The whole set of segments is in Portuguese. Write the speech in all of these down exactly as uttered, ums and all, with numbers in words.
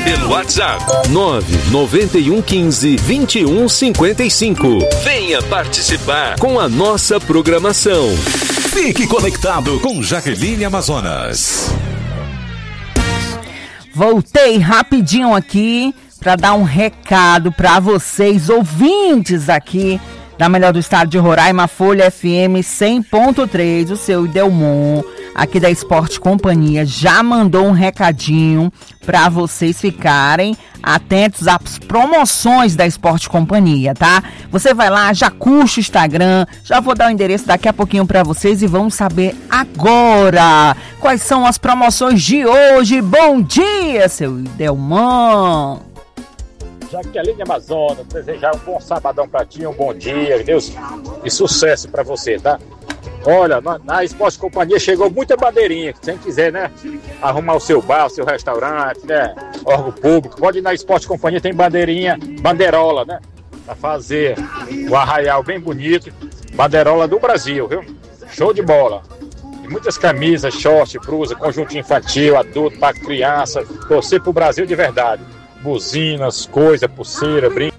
pelo WhatsApp nove nove um um cinco, vinte e um cinquenta e cinco. Venha participar com a nossa programação. Fique conectado com Jaqueline Amazonas. Voltei rapidinho aqui para dar um recado para vocês, ouvintes aqui da melhor do estado de Roraima, Folha F M cem ponto três, o seu Idelmon, aqui da Esporte Companhia, já mandou um recadinho para vocês ficarem atentos às promoções da Esporte Companhia, tá? Você vai lá, já curte o Instagram, já vou dar o endereço daqui a pouquinho para vocês e vamos saber agora quais são as promoções de hoje. Bom dia, seu Idelmon! Jaqueline Amazonas, desejar um bom sabadão pra ti, um bom dia, Deus, e sucesso pra você, tá? Olha, na, na Esporte Companhia chegou muita bandeirinha, se você quiser, né, arrumar o seu bar, o seu restaurante, né, órgão público, pode ir na Esporte Companhia, tem bandeirinha, bandeirola, né, pra fazer o arraial bem bonito, bandeirola do Brasil, viu? Show de bola! E muitas camisas, short, blusa, conjunto infantil, adulto, pra criança, torcer pro Brasil de verdade. Buzinas, coisa, pulseira, brinco.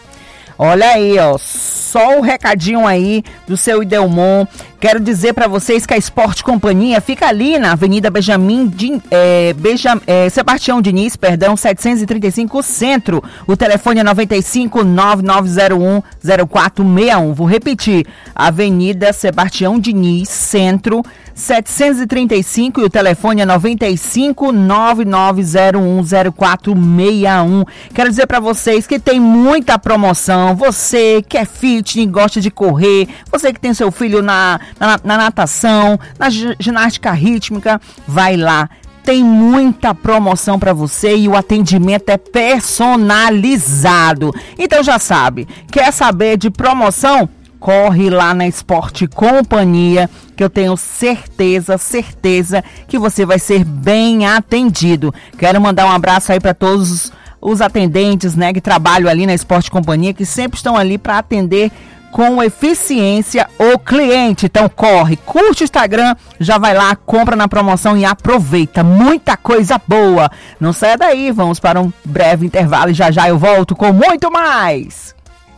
Olha aí, ó, só o recadinho aí do seu Idelmon. Quero dizer para vocês que a Esporte Companhia fica ali na Avenida Benjamin, de, é, Beja, é, Sebastião Diniz, perdão, setecentos e trinta e cinco, Centro. O telefone é nove cinco, nove nove zero um, zero quatro seis um. Vou repetir, Avenida Sebastião Diniz, Centro, setecentos e trinta e cinco, e o telefone é nove cinco, nove nove zero um, zero quatro seis um. Quero dizer para vocês que tem muita promoção. Você que é fitness, gosta de correr, você que tem seu filho na, na, na natação, na ginástica rítmica, vai lá. Tem muita promoção para você e o atendimento é personalizado. Então já sabe, quer saber de promoção? Corre lá na Esporte Companhia, que eu tenho certeza, certeza que você vai ser bem atendido. Quero mandar um abraço aí para todos os, os atendentes, né, que trabalham ali na Esporte Companhia, que sempre estão ali para atender com eficiência o cliente. Então corre, curte o Instagram, já vai lá, compra na promoção e aproveita. Muita coisa boa. Não saia daí, vamos para um breve intervalo e já já eu volto com muito mais.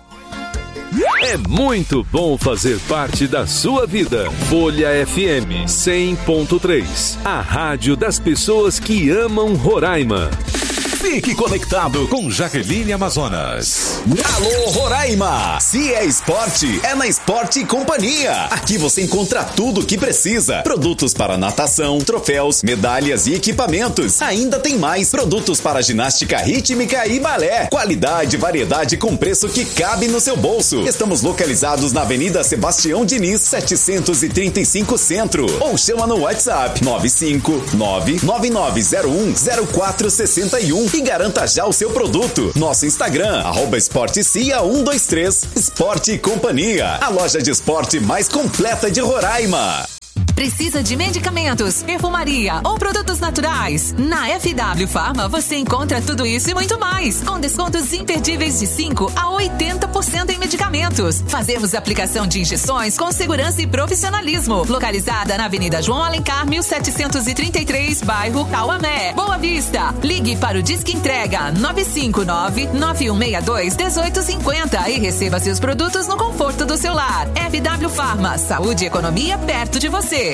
É muito bom fazer parte da sua vida. Folha F M cem ponto três, a rádio das pessoas que amam Roraima. Fique conectado com Jaqueline Amazonas. Alô, Roraima! Se é esporte, é na Esporte Companhia. Aqui você encontra tudo o que precisa. Produtos para natação, troféus, medalhas e equipamentos. Ainda tem mais produtos para ginástica rítmica e balé. Qualidade e variedade com preço que cabe no seu bolso. Estamos localizados na Avenida Sebastião Diniz, setecentos e trinta e cinco, Centro. Ou chama no WhatsApp nove cinco nove, nove nove zero um, zero quatro seis um e garanta já o seu produto. Nosso Instagram, arroba esportecia um dois três. Esporte Companhia, a loja de esporte mais completa de Roraima. Precisa de medicamentos, perfumaria ou produtos naturais? Na F W Pharma você encontra tudo isso e muito mais, com descontos imperdíveis de cinco a oitenta por cento em medicamentos. Fazemos aplicação de injeções com segurança e profissionalismo. Localizada na Avenida João Alencar, mil setecentos e trinta e três, bairro Cauamé, Boa Vista. Ligue para o Disque Entrega nove cinco nove, nove um seis dois, um oito cinco zero e receba seus produtos no conforto do seu lar. F W Pharma, saúde e economia perto de você.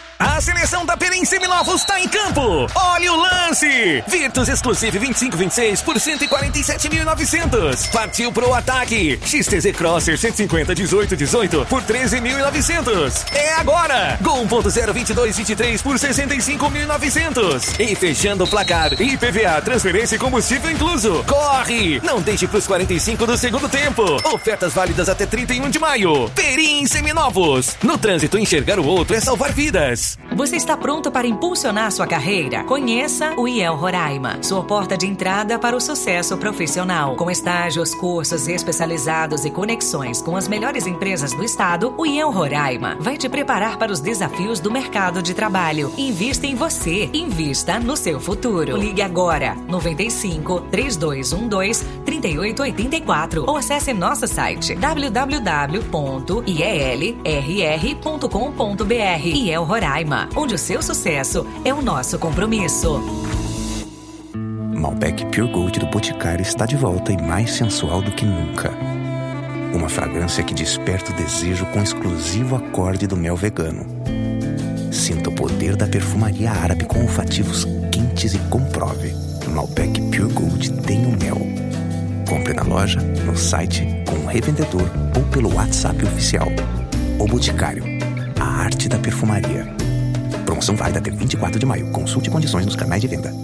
A seleção da Perim Seminovos está em campo. Olha o lance. Virtus Exclusive vinte e cinco vinte e seis por cento e quarenta e sete mil e novecentos. Partiu pro ataque. X T Z Crosser cento e cinquenta dezoito dezoito por treze mil e novecentos. É agora. Gol um ponto zero vinte e dois vinte e três por sessenta e cinco mil e novecentos. E fechando o placar, I P V A, transferência e combustível incluso. Corre. Não deixe pros quarenta e cinco do segundo tempo. Ofertas válidas até trinta e um de maio. Perim Seminovos. No trânsito, enxergar o outro é salvar vidas. Você está pronto para impulsionar sua carreira? Conheça o I E L Roraima, sua porta de entrada para o sucesso profissional. Com estágios, cursos especializados e conexões com as melhores empresas do estado, o I E L Roraima vai te preparar para os desafios do mercado de trabalho. Invista em você, invista no seu futuro. Ligue agora, nove cinco, três dois um dois, três oito oito quatro ou acesse nosso site w w w ponto i e l r r ponto com ponto b r. I E L Roraima, onde o seu sucesso é o nosso compromisso. Malbec Pure Gold do Boticário está de volta e mais sensual do que nunca. Uma fragrância que desperta o desejo com o exclusivo acorde do mel vegano. Sinta o poder da perfumaria árabe com olfativos quentes e comprove. Malbec Pure Gold tem o mel. Compre na loja, no site, com um revendedor ou pelo WhatsApp oficial. O Boticário, a arte da perfumaria. Promoção válida até vinte e quatro de maio. Consulte condições nos canais de venda.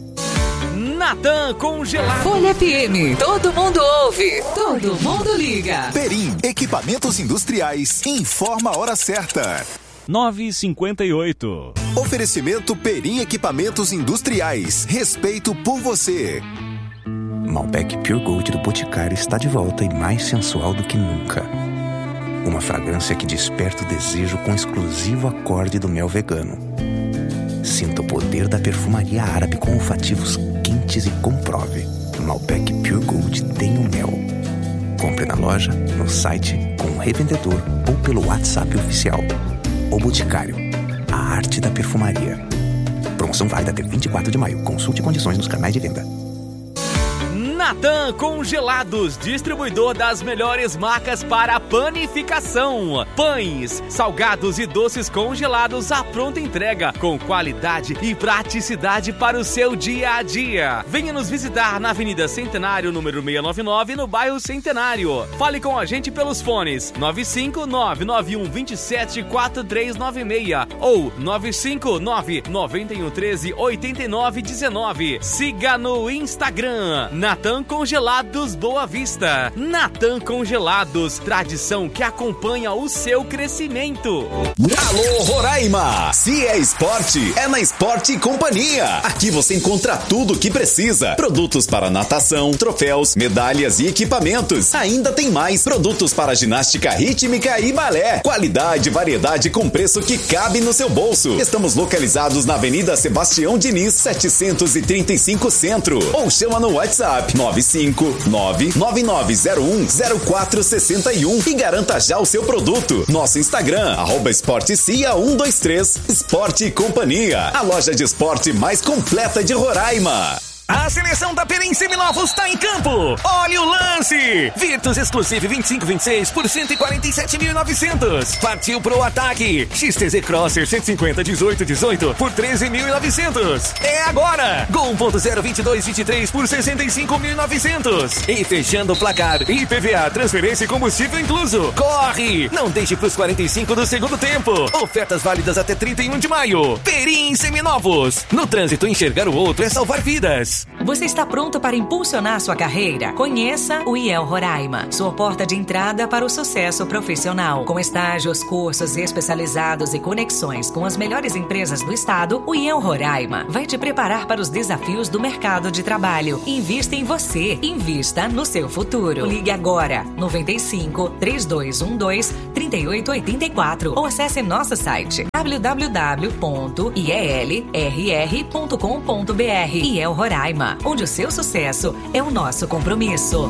Natan Congelado. Folha F M. Todo mundo ouve. Todo mundo liga. Perim, equipamentos industriais. Informa a hora certa. nove e cinquenta e oito. Oferecimento Perim Equipamentos Industriais. Respeito por você. Malbec Pure Gold do Boticário está de volta e mais sensual do que nunca. Uma fragrância que desperta o desejo com o exclusivo acorde do mel vegano. Sinta o poder da perfumaria árabe com olfativos quentes e comprove. Malbec Pure Gold tem o mel. Compre na loja, no site, com um revendedor ou pelo WhatsApp oficial. O Boticário, a arte da perfumaria. Promoção válida até vinte e quatro de maio. Consulte condições nos canais de venda. Natan Congelados, distribuidor das melhores marcas para panificação. Pães, salgados e doces congelados à pronta entrega, com qualidade e praticidade para o seu dia a dia. Venha nos visitar na Avenida Centenário, número seiscentos e noventa e nove, no bairro Centenário. Fale com a gente pelos fones nove cinco nove nove um dois sete quatro três nove seis ou nove cinco nove nove um um três oito nove um nove. Siga no Instagram, Natan Congelados Boa Vista. Natan Congelados, tradição que acompanha o seu crescimento. Alô, Roraima! Se é esporte, é na Esporte Companhia. Aqui você encontra tudo o que precisa. Produtos para natação, troféus, medalhas e equipamentos. Ainda tem mais produtos para ginástica rítmica e balé. Qualidade e variedade com preço que cabe no seu bolso. Estamos localizados na Avenida Sebastião Diniz, setecentos e trinta e cinco Centro. Ou chama no WhatsApp nove cinco nove nove nove zero um zero quatro seis um e garanta já o seu produto. Nosso Instagram, arroba esportecia um dois três. Esporte e Companhia, a loja de esporte mais completa de Roraima. A seleção da Perim Seminovos está em campo. Olha o lance. Virtus Exclusive vinte e cinco vinte e seis por cento e quarenta e sete mil e novecentos. Partiu pro ataque. X T Z Crosser cento e cinquenta dezoito dezoito por treze mil e novecentos. É agora. Gol um ponto zero vinte e dois vinte e três por sessenta e cinco mil e novecentos. E fechando o placar, I P V A, transferência e combustível incluso. Corre. Não deixe pros quarenta e cinco do segundo tempo. Ofertas válidas até trinta e um de maio. Perim Seminovos. No trânsito, enxergar o outro é salvar vidas. Você está pronto para impulsionar sua carreira? Conheça o I E L Roraima, sua porta de entrada para o sucesso profissional. Com estágios, cursos especializados e conexões com as melhores empresas do estado, o I E L Roraima vai te preparar para os desafios do mercado de trabalho. Invista em você, invista no seu futuro. Ligue agora, noventa e cinco, trinta e dois doze, trinta e oito oitenta e quatro ou acesse nosso site w w w ponto i e l r r ponto com ponto b r. I E L Roraima, onde o seu sucesso é o nosso compromisso.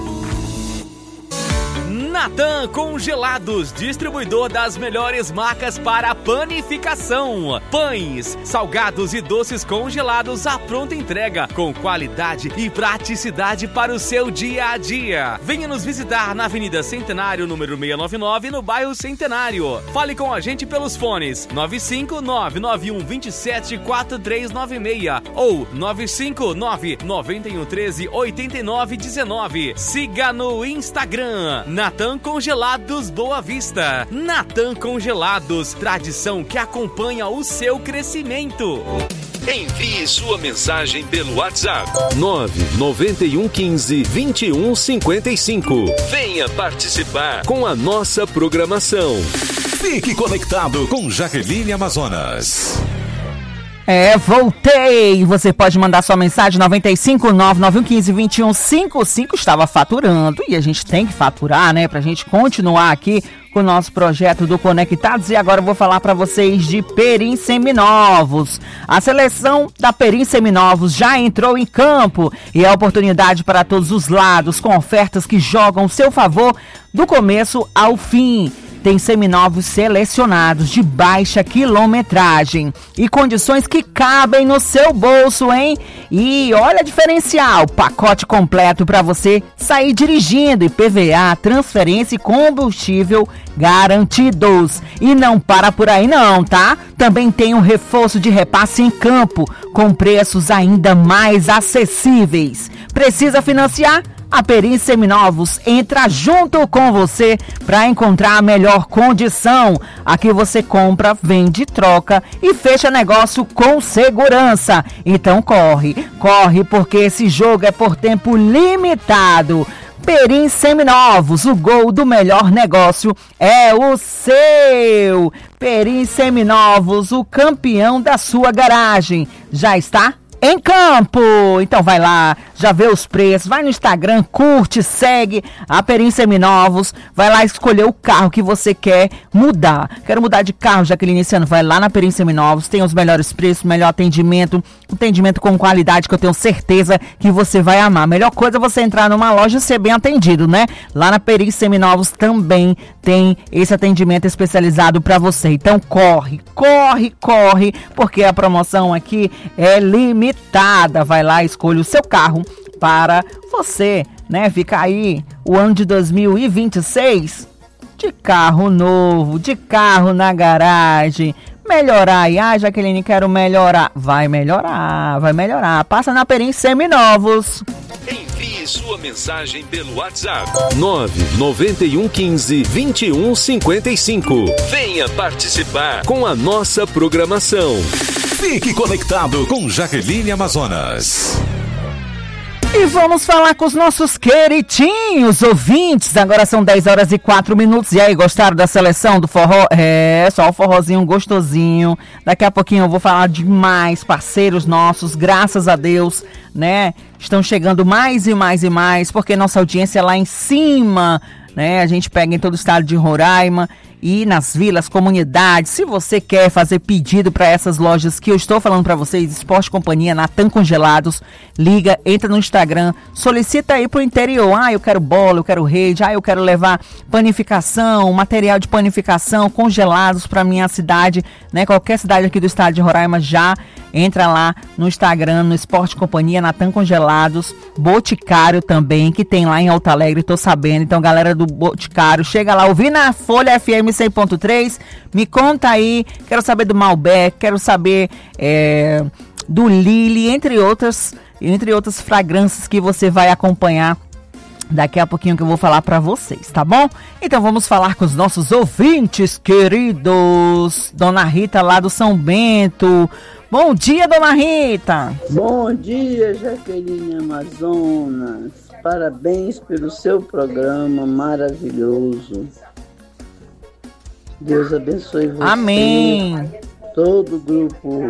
Natan Congelados, distribuidor das melhores marcas para panificação. Pães, salgados e doces congelados à pronta entrega, com qualidade e praticidade para o seu dia a dia. Venha nos visitar na Avenida Centenário, número seiscentos e noventa e nove, no bairro Centenário. Fale com a gente pelos fones nove cinco nove nove um dois sete quatro três nove seis ou nove cinco nove nove um um três oito nove um nove. Siga no Instagram, Natan Congelados Boa Vista. Natan Congelados, tradição que acompanha o seu crescimento. Envie sua mensagem pelo WhatsApp nove nove um um cinco, vinte e um cinquenta e cinco. Venha participar com a nossa programação. Fique conectado com Jaqueline Amazonas. É, voltei! Você pode mandar sua mensagem noventa e cinco, nove nove um cinco, vinte e um cinquenta e cinco. Estava faturando e a gente tem que faturar, né? Pra gente continuar aqui com o nosso projeto do Conectados. E agora eu vou falar para vocês de Perim Seminovos. A seleção da Perim Seminovos já entrou em campo e é oportunidade para todos os lados, com ofertas que jogam ao seu favor do começo ao fim. tem seminovos selecionados de baixa quilometragem e condições que cabem no seu bolso, hein? E olha diferencial, pacote completo para você sair dirigindo, I P V A, transferência e combustível garantidos. E não para por aí não, tá? Também tem um reforço de repasse em campo, com preços ainda mais acessíveis. Precisa financiar? A Perim Seminovos entra junto com você para encontrar a melhor condição. Aqui você compra, vende, troca e fecha negócio com segurança. Então corre, corre porque esse jogo é por tempo limitado. Perim Seminovos, o gol do melhor negócio é o seu. Perim Seminovos, o campeão da sua garagem. Já está em campo. Então vai lá, já vê os preços, vai no Instagram, curte, segue a Perim Seminovos, vai lá escolher o carro que você quer mudar. Quero mudar de carro, Jaqueline, esse ano, vai lá na Perim Seminovos, tem os melhores preços, melhor atendimento, atendimento com qualidade que eu tenho certeza que você vai amar. A melhor coisa é você entrar numa loja e ser bem atendido, né? Lá na Perim Seminovos também tem esse atendimento especializado para você. Então corre, corre, corre, porque a promoção aqui é limitada. Vai lá, escolha o seu carro para você, né? Ficar aí o ano de dois mil e vinte e seis de carro novo, de carro na garagem. Melhorar aí, ah, Jaqueline, quero melhorar. Vai melhorar, vai melhorar. Passa na Perim Seminovos. Envie sua mensagem pelo WhatsApp nove nove um um cinco, dois um cinco cinco. Venha participar com a nossa programação. Fique conectado com Jaqueline Amazonas. E vamos falar com os nossos queridinhos ouvintes. Agora são dez horas e quatro minutos. E aí, gostaram da seleção do forró? É, só o forrozinho gostosinho. Daqui a pouquinho eu vou falar de mais parceiros nossos, graças a Deus, né? Estão chegando mais e mais e mais, porque nossa audiência é lá em cima, né? A gente pega em todo o estado de Roraima e nas vilas, comunidades. Se você quer fazer pedido para essas lojas que eu estou falando para vocês, Esporte Companhia, Natan Congelados, liga, entra no Instagram, solicita aí pro interior. Ah, eu quero bola, eu quero rede, ah, eu quero levar panificação, material de panificação, congelados para minha cidade, né? Qualquer cidade aqui do estado de Roraima, já entra lá no Instagram, no Esporte Companhia, Natan Congelados, Boticário também, que tem lá em Alto Alegre, tô sabendo. Então, galera do Boticário, chega lá, ouvir na Folha F M cem ponto três, me conta aí, quero saber do Malbec, quero saber é, do Lily, entre outras, entre outras fragrâncias que você vai acompanhar daqui a pouquinho que eu vou falar para vocês, tá bom? Então vamos falar com os nossos ouvintes queridos. Dona Rita lá do São Bento. Bom dia, Dona Rita. Bom dia, Jaqueline Amazonas. Parabéns pelo seu programa maravilhoso. Deus abençoe você. Amém. Todo o grupo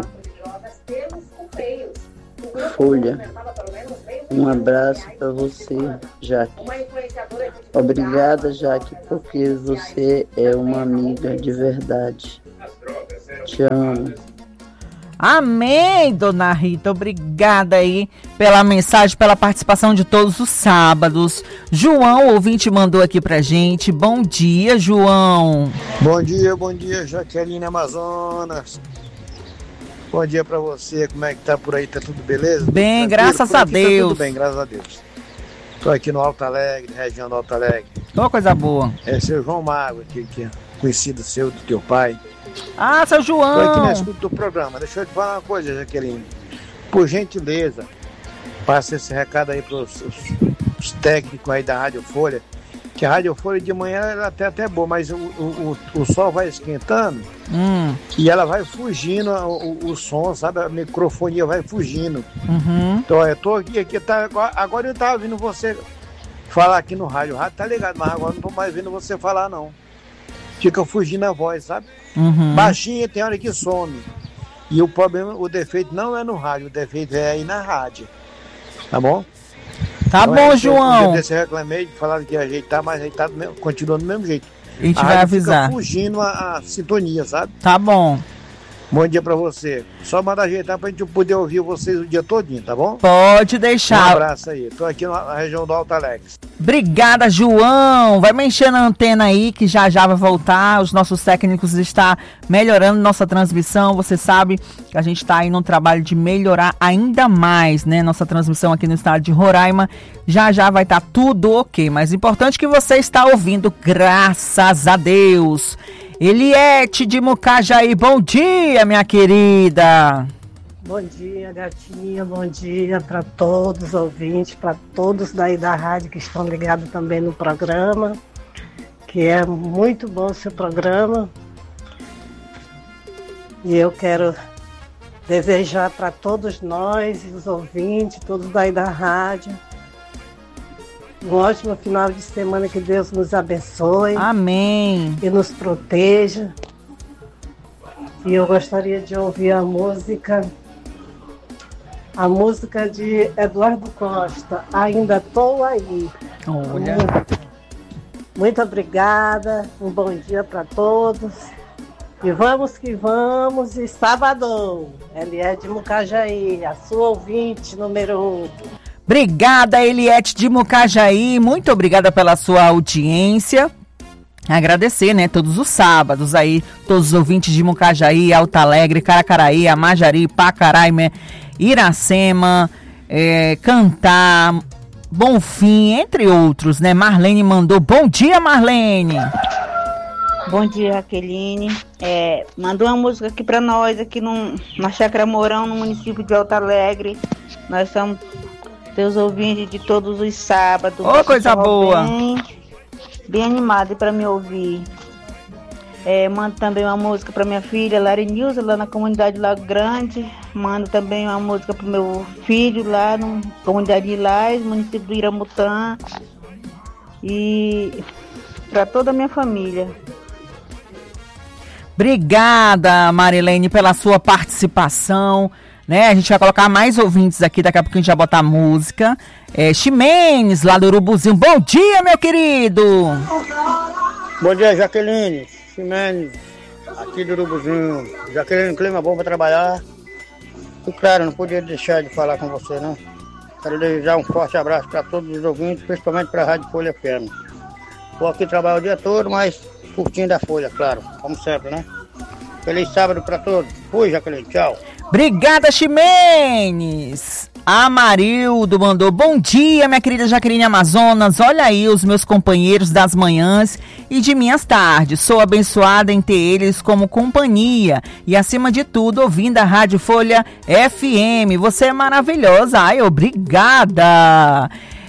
Folha. Um abraço para você, Jaque. Obrigada, Jaque, porque você é uma amiga de verdade. Te amo. Amém, Dona Rita. Obrigada aí pela mensagem, pela participação de todos os sábados. João, o ouvinte, mandou aqui pra gente. Bom dia, João. Bom dia, bom dia, Jaqueline Amazonas. Bom dia pra você. Como é que tá por aí? Tá tudo beleza? Bem, graças a Deus. Tá tudo bem, graças a Deus. Tô aqui no Alto Alegre, região do Alto Alegre. Ô, coisa boa. É seu João Mago, aqui, que é conhecido seu, do teu pai. Ah, seu João! Estou aqui na escuta do programa. Deixa eu te falar uma coisa, Jaqueline. Por gentileza, passa esse recado aí para os, os técnicos aí da Rádio Folha, que a Rádio Folha de manhã ela até até boa, mas o, o, o, o sol vai esquentando hum. e ela vai fugindo, o, o, o som, sabe? A microfonia vai fugindo. Uhum. Então, eu tô aqui, aqui tá, agora eu tava ouvindo você falar aqui no rádio. O rádio tá ligado, mas agora não tô mais vendo você falar, não. Fica fugindo a voz, sabe? Uhum. Baixinha, tem hora que some. E o problema, o defeito não é no rádio, o defeito é aí na rádio. Tá bom? Tá então, bom, é, João. Eu reclamei, falaram que ia ajeitar, mas ajeitar continua do mesmo jeito. A gente a vai avisar. Fica fugindo a, a sintonia, sabe? Tá bom. Bom dia pra você. Só manda ajeitar pra gente poder ouvir vocês o dia todinho, tá bom? Pode deixar. Um abraço aí. Tô aqui na região do Alto Alegre. Obrigada, João. Vai mexendo a antena aí que já já vai voltar. Os nossos técnicos estão melhorando nossa transmissão. Você sabe que a gente está aí num trabalho de melhorar ainda mais, né? Nossa transmissão aqui no estado de Roraima. Já já vai estar tá tudo ok. Mas importante que você está ouvindo, graças a Deus. Eliette de Mucajaí, bom dia, minha querida. Bom dia, gatinha, bom dia para todos os ouvintes, para todos daí da rádio que estão ligados também no programa, que é muito bom o seu programa. E eu quero desejar para todos nós, os ouvintes, todos daí da rádio, um ótimo final de semana, que Deus nos abençoe. Amém. E nos proteja. E eu gostaria de ouvir a música, a música de Eduardo Costa, Ainda Tô Aí. Olha. Muito, muito obrigada, um bom dia para todos. E vamos que vamos, e sabadão. Eliette de Mucajaí, a sua ouvinte número um. Obrigada, Eliette de Mucajaí, muito obrigada pela sua audiência. Agradecer, né, todos os sábados aí, todos os ouvintes de Mucajaí, Alto Alegre, Caracaraí, Amajari, Pacaraima, Iracema, é, Cantar, Bonfim, entre outros, né? Marlene mandou, bom dia, Marlene. Bom dia, Raqueline. É, mandou uma música aqui pra nós, aqui no, na Chácara Mourão, no município de Alto Alegre. Nós somos teus ouvintes de todos os sábados. Ô, oh, coisa boa. Bem, bem animado para me ouvir. É, mando também uma música para minha filha, Larinilza, lá na comunidade Lago Grande. Mando também uma música para o meu filho, lá na comunidade de Ilais, município do Iramutã. E para toda a minha família. Obrigada, Marilene, pela sua participação. Né? A gente vai colocar mais ouvintes aqui, daqui a pouco a gente vai botar música. É, Ximenes, lá do Urubuzinho. Bom dia, meu querido! Bom dia, Jaqueline. Ximenes, aqui do Urubuzinho. Jaqueline, clima bom para trabalhar. E claro, não podia deixar de falar com você, não. Quero desejar um forte abraço para todos os ouvintes, principalmente para a Rádio Folha F M. Vou aqui trabalhar o dia todo, mas curtindo a Folha, claro, como sempre, né? Feliz sábado para todos. Fui, Jaqueline, tchau. Obrigada, Ximenes. Amarildo mandou, bom dia, minha querida Jaqueline Amazonas. Olha aí os meus companheiros das manhãs e de minhas tardes. Sou abençoada em ter eles como companhia e, acima de tudo, ouvindo a Rádio Folha F M. Você é maravilhosa. Ai, obrigada.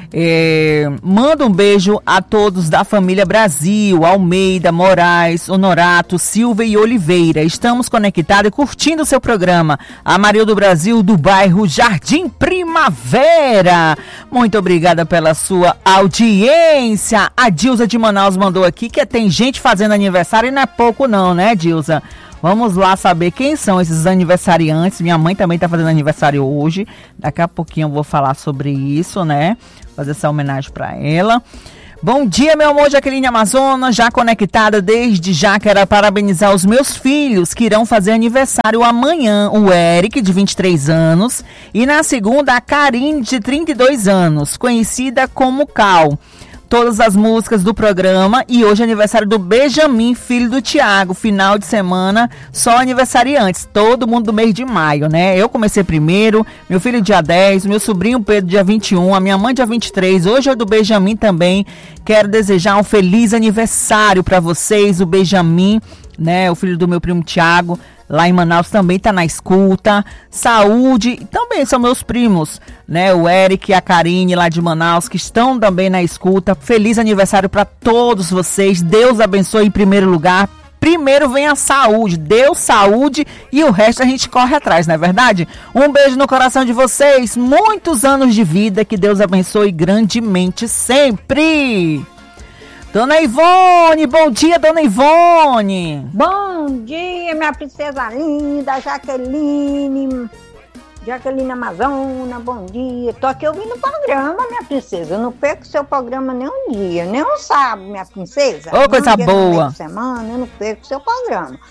É, manda um beijo a todos da família Brasil, Almeida, Moraes, Honorato, Silva e Oliveira. Estamos conectados e curtindo o seu programa. Amarildo Brasil, do bairro Jardim Primavera. Muito obrigada pela sua audiência. A Dilza de Manaus mandou aqui que tem gente fazendo aniversário e não é pouco não, né, Dilza? Vamos lá saber quem são esses aniversariantes. Minha mãe também está fazendo aniversário hoje. Daqui a pouquinho eu vou falar sobre isso, né? Fazer essa homenagem para ela. Bom dia, meu amor, Jaqueline Amazonas. Já conectada desde já. Quero parabenizar os meus filhos que irão fazer aniversário amanhã. O Eric, de vinte e três anos. E na segunda, a Karine, de trinta e dois anos. Conhecida como Cal. Todas as músicas do programa e hoje é aniversário do Benjamin, filho do Tiago, final de semana, só aniversariantes, todo mundo do mês de maio, né? Eu comecei primeiro, meu filho dia dez, meu sobrinho Pedro dia vinte e um, a minha mãe dia vinte e três, hoje é do Benjamin também. Quero desejar um feliz aniversário para vocês, o Benjamin, né? O filho do meu primo Tiago, lá em Manaus também está na escuta. Saúde, também são meus primos, né? O Eric e a Karine lá de Manaus, que estão também na escuta. Feliz aniversário para todos vocês. Deus abençoe em primeiro lugar. Primeiro vem a saúde. Deus, saúde e o resto a gente corre atrás, não é verdade? Um beijo no coração de vocês. Muitos anos de vida. Que Deus abençoe grandemente sempre. Dona Ivone, bom dia, Dona Ivone. Bom dia, minha princesa linda, Jaqueline, Jaqueline Amazona, bom dia. Tô aqui ouvindo o programa, minha princesa. Eu não perco seu programa nem um dia, nem um sábado, minha princesa. Ô, coisa boa. No semana, eu não perco seu programa.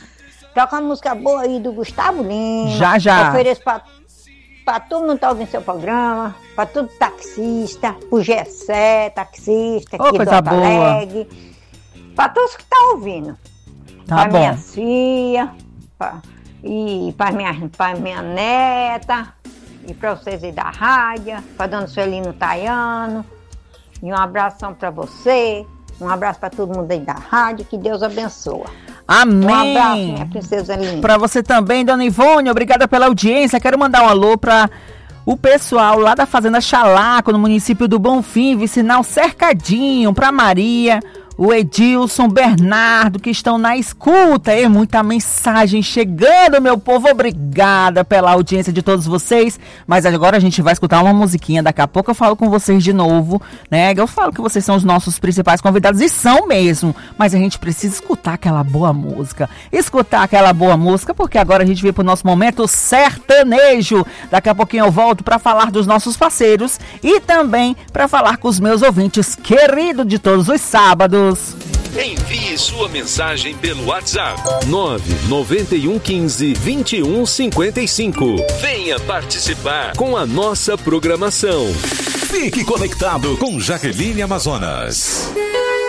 Toca uma música boa aí do Gustavo Lima. Já, já. Ofereço pra, pra todo mundo que tá ouvindo seu programa, pra todo taxista, pro Gessé, taxista, Ô, aqui do coisa Alto boa. Alegre, pra todos que tá ouvindo. Tá pra bom. minha filha, pra, e pra minha, pra minha neta, e pra vocês aí da rádio, pra Dona Suelino Taiano. E um abração pra você, um abraço pra todo mundo aí da rádio, que Deus abençoa. Amém. Um abraço, minha princesa linda. Pra você também, Dona Ivone, obrigada pela audiência. Quero mandar um alô pra o pessoal lá da Fazenda Chalaco, no município do Bonfim, vicinal Cercadinho, pra Maria, o Edilson, Bernardo, que estão na escuta. E muita mensagem chegando, meu povo. Obrigada pela audiência de todos vocês. Mas agora a gente vai escutar uma musiquinha. Daqui a pouco eu falo com vocês de novo, né? Eu falo que vocês são os nossos principais convidados, e são mesmo. Mas a gente precisa escutar aquela boa música. Escutar aquela boa música, porque agora a gente vem pro nosso momento sertanejo. Daqui a pouquinho eu volto para falar dos nossos parceiros e também para falar com os meus ouvintes queridos de todos os sábados. Envie sua mensagem pelo WhatsApp nove nove um um cinco, dois um cinco cinco. Venha participar com a nossa programação. Fique conectado com Jaqueline Amazonas.